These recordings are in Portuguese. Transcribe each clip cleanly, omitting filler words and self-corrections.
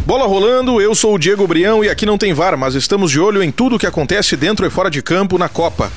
Bola rolando, eu sou o Diego Brião e aqui não tem VAR, mas estamos de olho em tudo o que acontece dentro e fora de campo na Copa.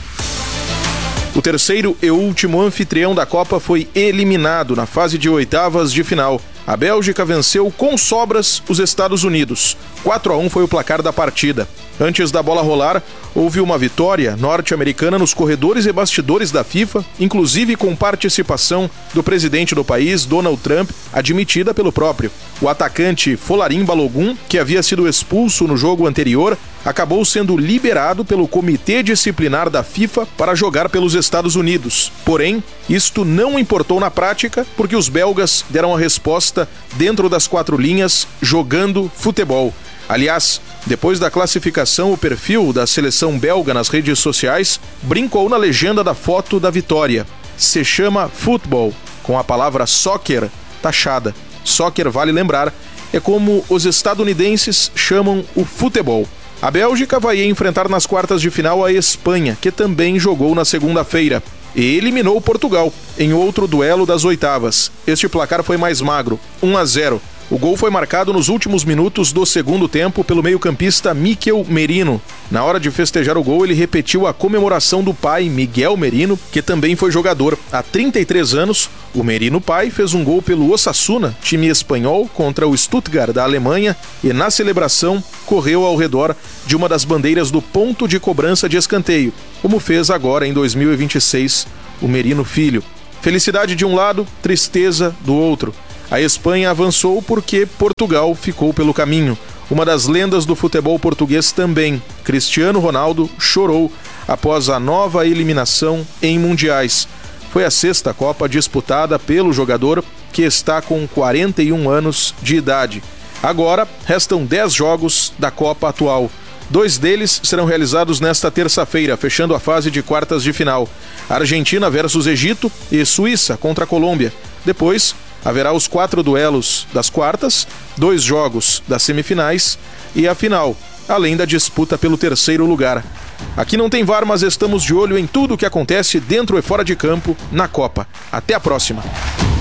O terceiro e último anfitrião da Copa foi eliminado na fase de oitavas de final. A Bélgica venceu com sobras os Estados Unidos. 4-1 foi o placar da partida. Antes da bola rolar, houve uma vitória norte-americana nos corredores e bastidores da FIFA, inclusive com participação do presidente do país, Donald Trump, admitida pelo próprio. O atacante Folarin Balogun, que havia sido expulso no jogo anterior, acabou sendo liberado pelo Comitê Disciplinar da FIFA para jogar pelos Estados Unidos. Porém, isto não importou na prática, porque os belgas deram a resposta dentro das quatro linhas, jogando futebol. Aliás, depois da classificação, o perfil da seleção belga nas redes sociais brincou na legenda da foto da vitória. Se chama futebol, com a palavra soccer taxada. Soccer, vale lembrar, é como os estadunidenses chamam o futebol. A Bélgica vai enfrentar nas quartas de final a Espanha, que também jogou na segunda-feira, e eliminou Portugal em outro duelo das oitavas. Este placar foi mais magro, 1-0. O gol foi marcado nos últimos minutos do segundo tempo pelo meio-campista Mikel Merino. Na hora de festejar o gol, ele repetiu a comemoração do pai, Miguel Merino, que também foi jogador. Há 33 anos, o Merino pai fez um gol pelo Osasuna, time espanhol, contra o Stuttgart da Alemanha, e na celebração correu ao redor de uma das bandeiras do ponto de cobrança de escanteio, como fez agora em 2026 o Merino filho. Felicidade de um lado, tristeza do outro. A Espanha avançou porque Portugal ficou pelo caminho. Uma das lendas do futebol português também, Cristiano Ronaldo, chorou após a nova eliminação em mundiais. Foi a sexta Copa disputada pelo jogador, que está com 41 anos de idade. Agora, restam 10 jogos da Copa atual. 2 deles serão realizados nesta terça-feira, fechando a fase de quartas de final. Argentina versus Egito e Suíça contra a Colômbia. Depois, haverá os 4 duelos das quartas, 2 jogos das semifinais e a final, além da disputa pelo terceiro lugar. Aqui não tem VAR, mas estamos de olho em tudo o que acontece dentro e fora de campo na Copa. Até a próxima!